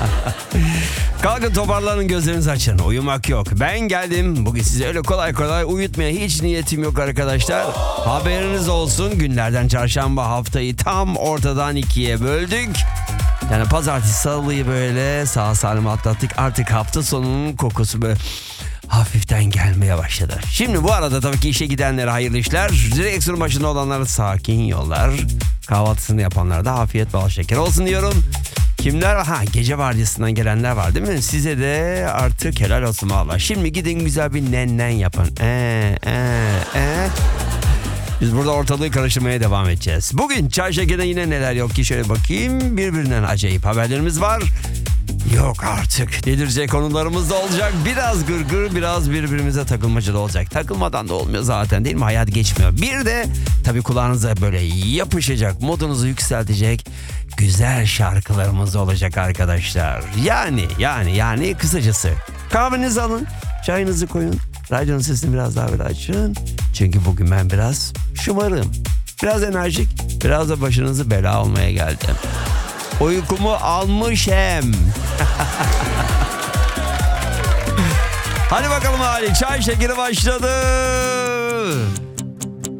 Kalkın, toparlanın, gözlerinizi açın. Uyumak yok. Ben geldim. Bugün sizi öyle kolay kolay uyutmaya hiç niyetim yok arkadaşlar. Haberiniz olsun, günlerden çarşamba, haftayı tam ortadan ikiye böldük. Yani pazartesi, salıyı böyle sağ salim atlattık. Artık hafta sonunun kokusu böyle hafiften gelmeye başladı. Şimdi bu arada tabii ki işe gidenlere hayırlı işler. Direksiyon başında olanlara sakin yollar. Kahvaltısını yapanlara da afiyet bal şeker olsun diyorum. Kimler? Gece vardiyasından gelenler var değil mi? Size de artık helal olsun valla. Şimdi gidin güzel bir nennen yapın. Biz burada ortalığı karıştırmaya devam edeceğiz. Bugün Çay Şeker'de yine neler yok ki şöyle bakayım. Birbirinden acayip haberlerimiz var. Yok artık, delirecek konularımız da olacak. Biraz gırgır, biraz birbirimize takılmaca da olacak. Takılmadan da olmuyor zaten değil mi? Hayat geçmiyor. Bir de tabii kulağınıza böyle yapışacak, modunuzu yükseltecek güzel şarkılarımız olacak arkadaşlar. Yani kısacası kahvenizi alın, çayınızı koyun, radyonun sesini biraz daha böyle açın. Çünkü bugün ben biraz şımarım, biraz enerjik, biraz da başınızı bela olmaya geldim. Uykumu almışım. Hadi bakalım hadi, Çay Şekeri başladı.